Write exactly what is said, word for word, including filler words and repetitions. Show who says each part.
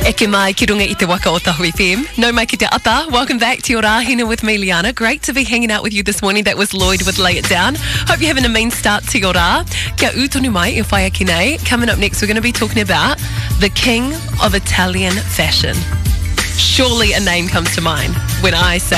Speaker 1: Eke mai ki runga I te waka o Tahu F M. No mai ki te ata. Welcome back to your Rahina with me, Liana. Great to be hanging out with you this morning. That was Lloyd with Lay It Down. Hope you're having a mean start to your rā. Kia utonu mai e whai aki nei. Coming up next, we're going to be talking about the king of Italian fashion. Surely a name comes to mind when I say